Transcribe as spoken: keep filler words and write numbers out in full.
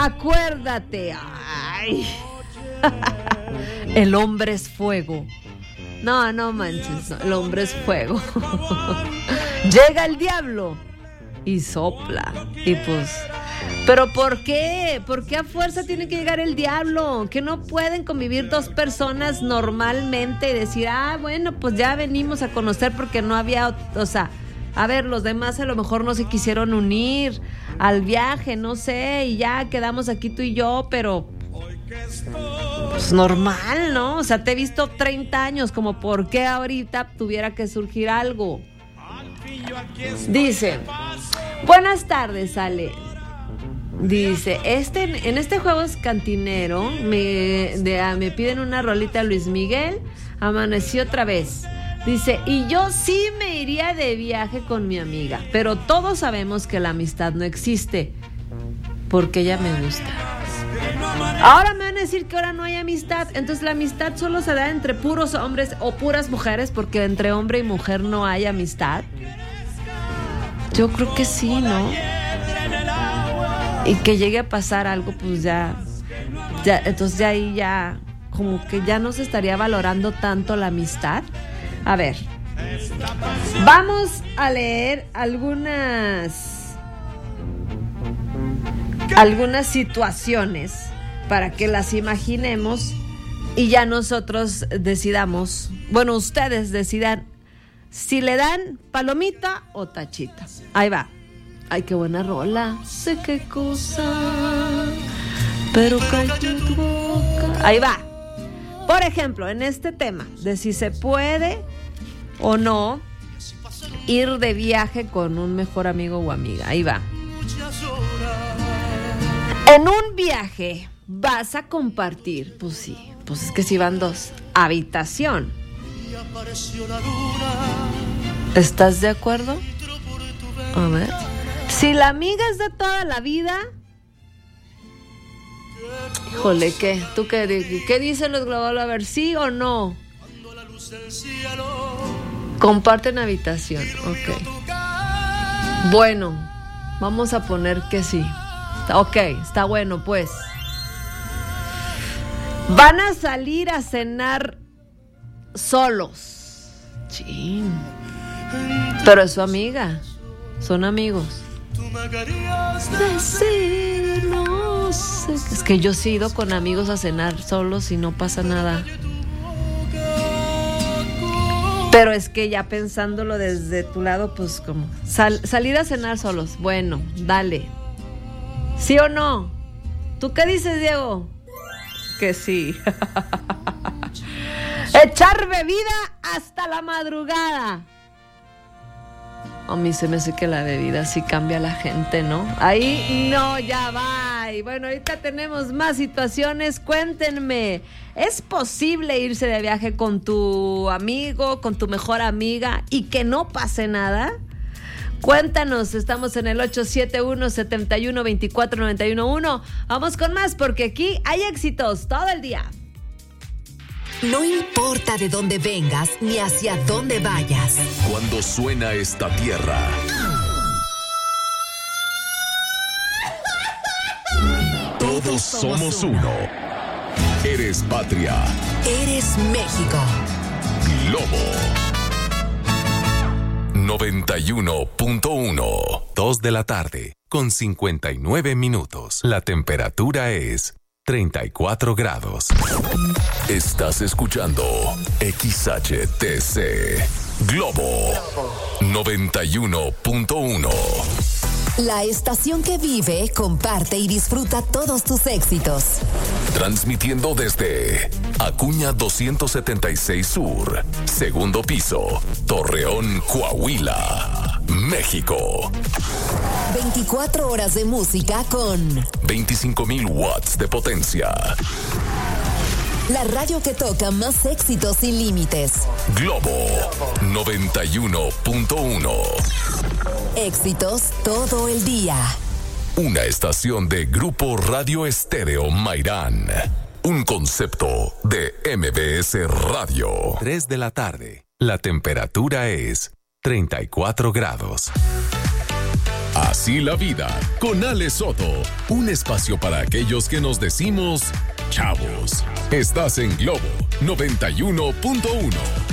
acuérdate. Ay. El hombre es fuego. No, no manches, no, el hombre es fuego. Llega el diablo y sopla. Y pues, ¿pero por qué? ¿Por qué a fuerza tiene que llegar el diablo? ¿Que no pueden convivir dos personas normalmente y decir, ah, bueno, pues ya venimos a conocer porque no había, o sea, a ver, los demás a lo mejor no se quisieron unir al viaje, no sé, y ya quedamos aquí tú y yo, pero pues normal, ¿no? O sea, te he visto treinta años, como por qué ahorita tuviera que surgir algo. Dice, buenas tardes, Ale. Dice, este, en este juego es cantinero, me, de, me piden una rolita Luis Miguel, amanecí otra vez. Dice, y yo sí me iría de viaje con mi amiga, pero todos sabemos que la amistad no existe, porque ella me gusta. Ahora me van a decir que ahora no hay amistad. Entonces la amistad solo se da entre puros hombres o puras mujeres, porque entre hombre y mujer no hay amistad. Yo creo que sí, ¿no? Y que llegue a pasar algo, pues ya, ya entonces ya ahí ya como que ya no se estaría valorando tanto la amistad. A ver, vamos a leer algunas algunas situaciones para que las imaginemos y ya nosotros decidamos, bueno, ustedes decidan si le dan palomita o tachita. Ahí va. Ay, qué buena rola. Sé qué cosa, pero calla tu boca. Ahí va. Por ejemplo, en este tema de si se puede o no ir de viaje con un mejor amigo o amiga. Ahí va. En un viaje vas a compartir, pues sí, pues es que si van dos, habitación. ¿Estás de acuerdo? A ver. Si la amiga es de toda la vida, híjole, ¿qué? ¿Tú qué, qué dicen los globales? A ver, ¿sí o no? Comparten habitación, ok. Bueno, vamos a poner que sí. Ok, está bueno, pues. Van a salir a cenar solos. Chin. Pero es su amiga. Son amigos. Decir, no sé. Es que yo he ido con amigos a cenar solos y no pasa nada. Pero es que ya pensándolo desde tu lado, pues como sal, salir a cenar solos. Bueno, dale. ¿Sí o no? ¿Tú qué dices, Diego? Que sí. Echar bebida hasta la madrugada. A mí se me hace que la bebida sí cambia a la gente, ¿no? Ahí no, ya va. Y bueno, ahorita tenemos más situaciones. Cuéntenme, ¿es posible irse de viaje con tu amigo, con tu mejor amiga y que no pase nada? Cuéntanos, estamos en el ocho siete uno, siete uno, dos cuatro nueve uno uno. Vamos con más porque aquí hay éxitos todo el día. No importa de dónde vengas ni hacia dónde vayas. Cuando suena esta tierra, todos somos uno. Eres patria. Eres México. Globo noventa y uno punto uno. Dos de la tarde, con cincuenta y nueve minutos. La temperatura es treinta y cuatro grados. Estás escuchando X H T C Globo noventa y uno punto uno. La estación que vive, comparte y disfruta todos tus éxitos. Transmitiendo desde Acuña doscientos setenta y seis Sur, segundo piso, Torreón, Coahuila, México. veinticuatro horas de música con veinticinco mil watts de potencia. La radio que toca más éxitos sin límites. Globo noventa y uno punto uno. Éxitos todo el día. Una estación de Grupo Radio Estéreo Mairán. Un concepto de M B S Radio. Tres de la tarde. La temperatura es treinta y cuatro grados. Así la vida, con Ale Soto. Un espacio para aquellos que nos decimos chavos. Estás en Globo noventa y uno punto uno.